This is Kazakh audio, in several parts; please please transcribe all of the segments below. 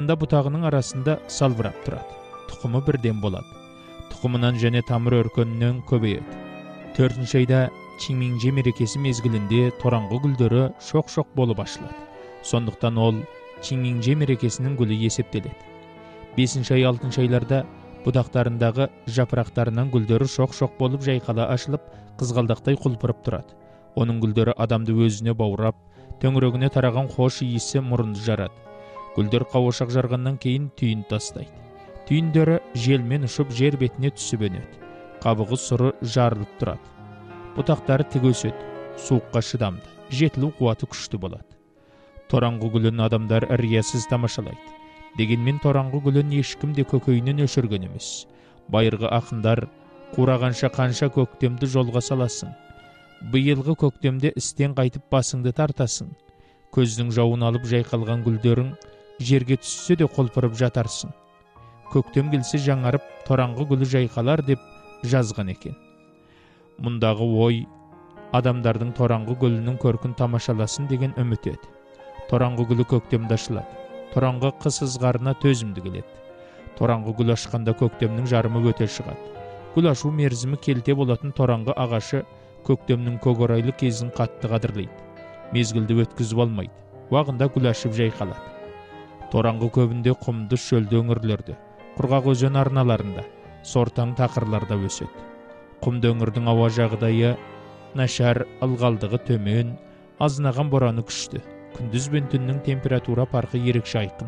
Анда бұтағының арасында салбырап тұрады. Тұқымы бірден болады. Тұқымынан және тамыр өркөнінен көбейеді. 4 айда Чиңмиңже мерекесі мезгілінде тораңғы гүлдері шоқ-шоқ болып ашылады. Сондықтан ол Чиңмиңже мерекесінің гүлі есептеледі. 5 ай 6 айларда бұдақтарындағы жапырақтарынан гүлдері шоқ-шоқ болып жайқала ашылып, қызғалдақтай құлпырып тұрады. Оның гүлдері адамды өзіне баурап, төңірегіне тараған хош иісі мұрынды жарады. Гүлдер қауашақ жарғаннан кейін түйін тастайды. Түйіндері желмен ұшып жер бетіне түсіп өнеді. Қабығы сұры жарылып тұрады. Бұтақтары тік өседі, суыққа шыдамды, жетілу қуаты күшті болады. Тораңғы гүлін адамдар риясыз тамашалайды. Дегенмен тораңғы гүлін ешкім де көкейінен өшірген емес. Байырғы ақындар қурағанша қанша көктемді жолға саласың. Биылғы көктемде істен қайтып басыңды тартасың. Көздің жауын алып жайқалған гүлдерің жерге түссе де қолпырып жатарсың. Көктем келсе жаңарып, тораңғы гүлі жайқалар деп жазған екен. Мұндағы ой адамдардың тораңғы гүлінің көркін тамашаласын деген үміт еді. Тораңғы гүлі көктемде ашылады. Тораңғы қыс ызғарына төзімді келеді. Тораңғы гүл ашқанда көктемнің жарымы өте шығады. Гүл ашу мерзімі келте болатын тораңғы ағашы көктемнің көкорайлы кезін қатты қадірлейді. Мезгілді өткізіп алмайды. Уағында гүл ашып жайқалады. Тораңғы көбінде құмды шөлді өңірлерде, құрғақ өзен арналарында, сортаң тақырларда өседі. Құмды өңірдің ауа жағдайы нашар, ылғалдығы төмен, азынаған бораны күшті. Күндіз бен түннің температура парқы ерекше айқын.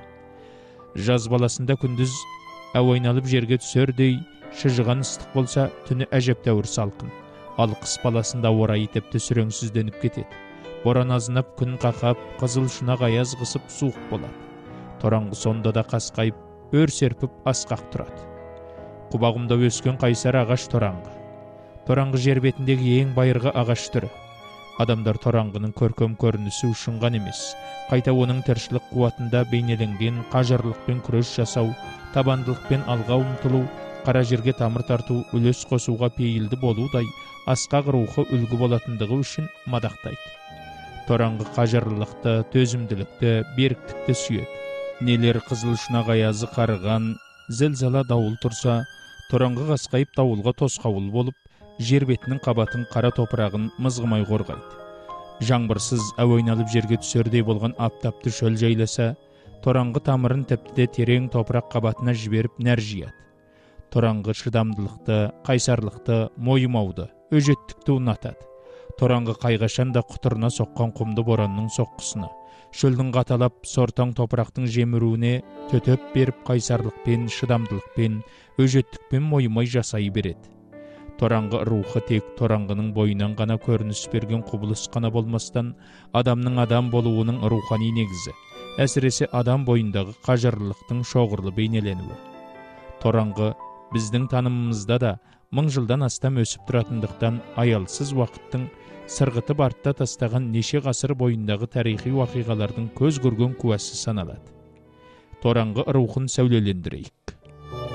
Жаз баласында күндіз әуайналып жерге түсердей шыжыған ыстық болса, түні әжептәуір салқын. Ал қыс баласында орайы тіпті сүреңсізденіп кетеді. Боран азынап, күн қақап, қызыл шұнақ аяз қысып суық болады. Тораңғы сонда да қасқайып, өр серпіп асқақ тұрады. Құбағымда өскен қайсар ағаш тораңғы. Тораңғы жер бетіндегі ең байырғы ағаш түрі. Адамдар тораңғының көркем көрінісі үшін ғана емес, қайта оның тіршілік қуатында бейнеленген қажырлықпен күрес жасау, табандылықпен алға ұмтылу, қара жерге тамыр тарту, үлес қосуға пейілді болудай асқақ рухы үлгі болатындығы үшін мадақтайды. Тораңғы қажырлылықты, төзімділікті, беріктікті сүйеді. Нелер қызыл шұнақ аязы қарыған, зілзала дауыл тұрса, тораңғы қасқайып дауылға тосқауыл болып, жер бетінің қабатын қара топырағын мызғымай қорғайды. Жаңбырсыз әуайналып жерге түсердей болған аптапты шөл жайласа, тораңғы тамырын тіпті де терең топырақ қабатына жіберіп нәр жияды. Тораңғы шыдамдылықты, қайсарлықты, мойымауды, өжеттікті ұнатады. Тораңғы қайғашанда құтырына соққан құмды боранның соққысына, шөлдің қаталап, сортаң топырақтың жеміруіне төтеп беріп қайсарлықпен, шыдамдылықпен, өжеттікпен мойымай жасай береді. Тораңғы рухы тек тораңғының бойынан ғана көрініс берген құбылыс қана болмастан, адамның адам болуының рухани негізі, әсіресе адам бойындағы қажырлылықтың шоғырлы бейнеленуі. Тораңғы біздің танымымызда да 1000 жылдан астам өсіп тұратындықтан аялсыз уақыттың сырғытып артта тастаған неше ғасыр бойындағы тарихи уақиғалардың көз көрген куәсі саналады. Тораңғы рухын сәулелендірейік.